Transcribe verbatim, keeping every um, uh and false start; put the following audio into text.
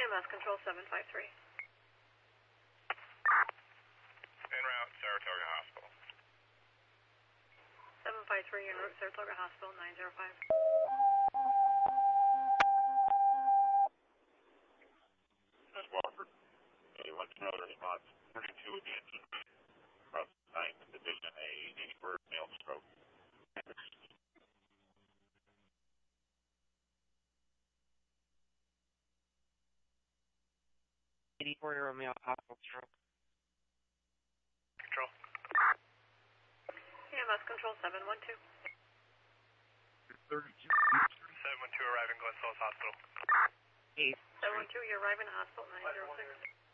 M S Control seven five three. En route, Saratoga Hospital. seven five three, en route, Saratoga Hospital, nine zero five. That's Wofford. A one two zero response, thirty-two with the engine. Across the ninth Division, a eighty-first male stroke. eighty-four year old male hospital stroke. Control. E M S Control seven one two. thirty-two. seven one two arriving Glen Falls Hospital. eight. seven one two, you're arriving at hospital, nine zero six.